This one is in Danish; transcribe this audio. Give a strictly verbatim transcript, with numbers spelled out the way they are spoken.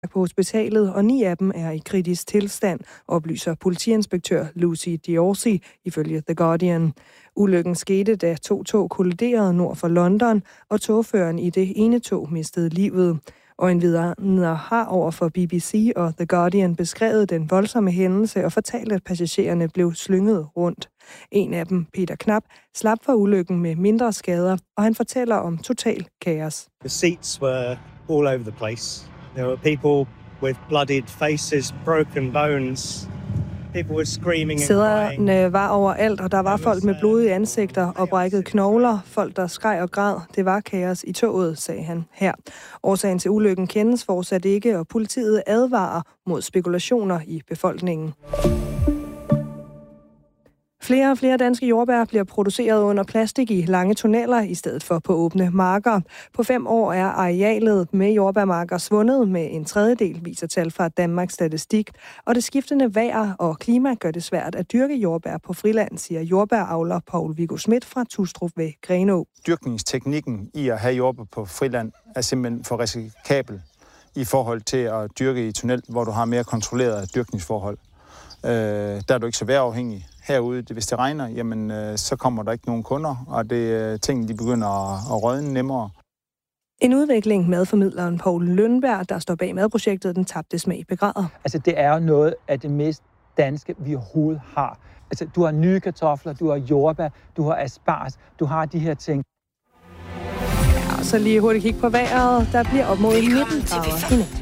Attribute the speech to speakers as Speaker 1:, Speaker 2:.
Speaker 1: på hospitalet, og ni af dem er i kritisk tilstand, oplyser politiinspektør Lucy Diorsi ifølge The Guardian. Ulykken skete, da to tog kolliderede nord for London, og togføreren i det ene tog mistede livet. Og en videre har over for B B C og The Guardian beskrevet den voldsomme hændelse og fortalt, at passagererne blev slynget rundt. En af dem, Peter Knap, slap for ulykken med mindre skader, og han fortæller om total kaos.
Speaker 2: The seats were all over the place. There were people with bloodied faces, broken bones. People were screaming and crying.
Speaker 1: Sæderne var overalt, og der var folk med blodige ansigter og brækkede knogler. Folk, der skreg og græd. Det var kaos i toget, sagde han her. Årsagen til ulykken kendes fortsat ikke, og politiet advarer mod spekulationer i befolkningen. Flere og flere danske jordbær bliver produceret under plastik i lange tunneller i stedet for på åbne marker. På fem år er arealet med jordbærmarker svundet med en tredjedel, viser tal fra Danmarks Statistik. Og det skiftende vejr og klima gør det svært at dyrke jordbær på friland, siger jordbæravler Poul Viggo Schmidt fra Tustrup ved Grenaa.
Speaker 3: Dyrkningsteknikken i at have jordbær på friland er simpelthen for risikabel i forhold til at dyrke i tunnel, hvor du har mere kontrollerede dyrkningsforhold. Øh, der er du ikke så vejrafhængig. Herude, hvis det regner, jamen, øh, så kommer der ikke nogen kunder, og det øh, ting, de begynder at, at rådne nemmere.
Speaker 1: En udvikling, madformidleren Poul Lønberg, der står bag madprojektet Den Tabte Smag, begræder.
Speaker 4: Altså, det er jo noget af det mest danske, vi overhovedet har. Altså, du har nye kartofler, du har jordbær, du har asparges, du har de her ting.
Speaker 1: Ja, så lige hurtigt kig på vejret. Der bliver op mod nitten grader i nat.